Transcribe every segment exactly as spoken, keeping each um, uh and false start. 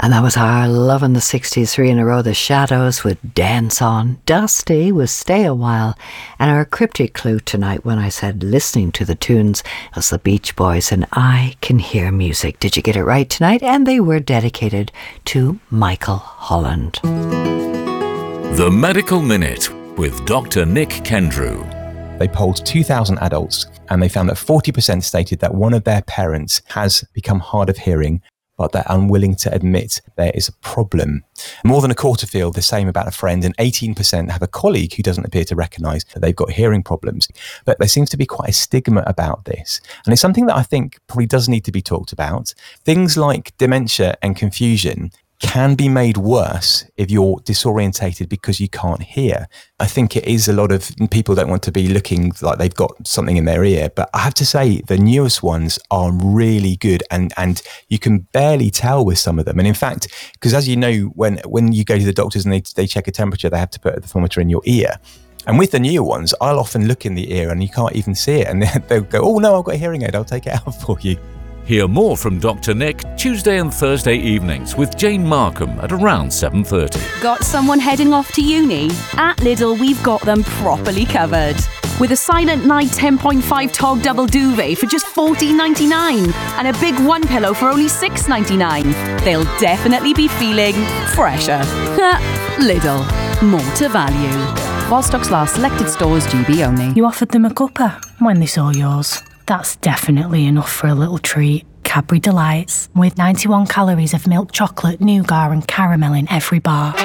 And that was our love in the sixties, three in a row. The Shadows with Dance On. Dusty with Stay a While. And our cryptic clue tonight when I said listening to the tunes was the Beach Boys and I Can Hear Music. Did you get it right tonight? And they were dedicated to Michael Holland. The Medical Minute with Doctor Nick Kendrew. They polled two thousand adults and they found that forty percent stated that one of their parents has become hard of hearing, but they're unwilling to admit there is a problem. More than a quarter feel the same about a friend, and eighteen percent have a colleague who doesn't appear to recognise that they've got hearing problems. But there seems to be quite a stigma about this. And it's something that I think probably does need to be talked about. Things like dementia and confusion can be made worse if you're disorientated because you can't hear. I think it is a lot of people don't want to be looking like they've got something in their ear, but I have to say the newest ones are really good, and and you can barely tell with some of them. And in fact, because as you know, when when you go to the doctors and they they check a temperature, they have to put a thermometer in your ear. And with the newer ones, I'll often look in the ear and you can't even see it, and they'll go, "Oh no, I've got a hearing aid, I'll take it out for you." Hear more from Doctor Nick Tuesday and Thursday evenings with Jane Markham at around seven thirty. Got someone heading off to uni? At Lidl, we've got them properly covered. With a Silent Night ten point five Tog double duvet for just fourteen ninety-nine and a big one pillow for only six ninety-nine. They'll definitely be feeling fresher. Lidl, more to value. While stocks last, selected stores, G B only. You offered them a cuppa when they saw yours. That's definitely enough for a little treat. Cadbury Delights, with ninety-one calories of milk chocolate, nougat and caramel in every bar.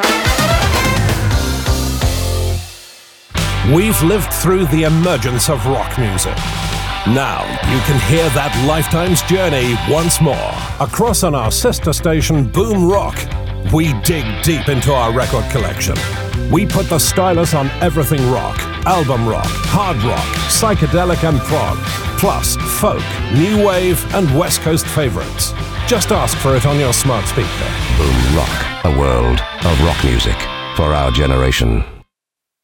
We've lived through the emergence of rock music. Now you can hear that lifetime's journey once more. Across on our sister station, Boom Rock, we dig deep into our record collection. We put the stylus on everything rock, album rock, hard rock, psychedelic and prog, plus folk, new wave and West Coast favourites. Just ask for it on your smart speaker. Boom Rock, a world of rock music for our generation.